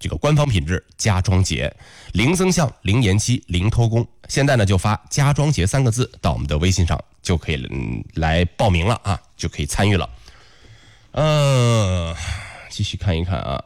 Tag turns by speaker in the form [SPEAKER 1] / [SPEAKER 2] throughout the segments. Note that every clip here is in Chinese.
[SPEAKER 1] 这个官方品质家装节，零增项、零延期、零偷工。现在呢就发家装节3个字到我们的微信上就可以来报名了啊，就可以参与了。继续看一看啊，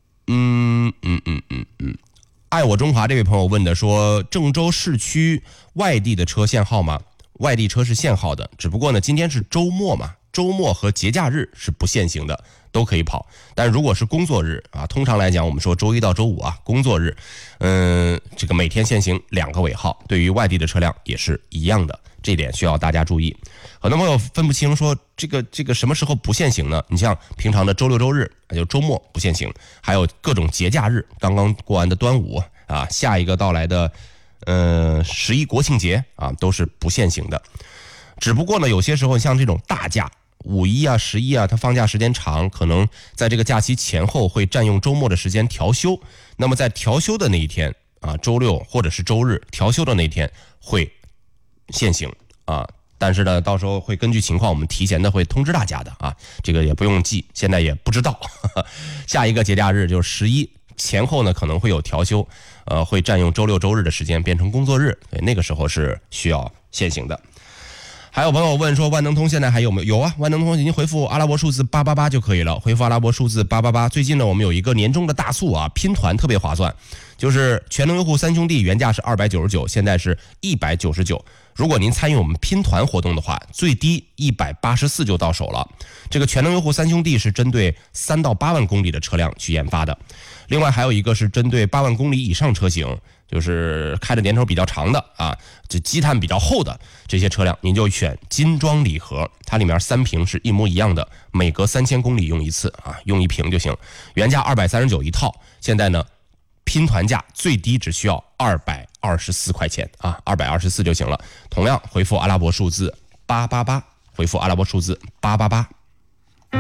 [SPEAKER 1] 爱我中华这位朋友问的说，郑州市区外地的车限号吗？外地车是限号的，只不过呢今天是周末嘛，周末和节假日是不限行的，都可以跑。但如果是工作日啊，通常来讲我们说周一到周五啊，工作日，这个每天限行2个尾号，对于外地的车辆也是一样的，这点需要大家注意。很多朋友分不清说这个什么时候不限行呢？你像平常的周六周日，就周末不限行，还有各种节假日，刚刚过完的端午啊，下一个到来的11国庆节啊，都是不限行的。只不过呢，有些时候像这种大假，5一啊、11啊，它放假时间长，可能在这个假期前后会占用周末的时间调休。那么在调休的那一天啊，周六或者是周日调休的那一天会限行啊。但是呢，到时候会根据情况，我们提前的会通知大家的啊，这个也不用记，现在也不知道。下一个节假日就是11前后呢，可能会有调休，会占用周六周日的时间，变成工作日，对，那个时候是需要限行的。还有朋友问说，万能通现在还有没有？有啊，万能通已经回复阿拉伯数字888就可以了，回复阿拉伯数字888。最近呢，我们有一个年终的大促啊，拼团特别划算，就是全能优酷3兄弟原价是299，现在是199。如果您参与我们拼团活动的话，最低184就到手了。这个全能优酷3兄弟是针对3到8万公里的车辆去研发的，另外还有一个是针对8万公里以上车型，就是开的年头比较长的啊，这积碳比较厚的这些车辆，您就选金装礼盒，它里面3瓶是一模一样的，每隔3000公里用一次啊，用1瓶就行。原价239一套，现在呢拼团价最低只需要224块钱啊，224就行了。同样回复阿拉伯数字888，回复阿拉伯数字888。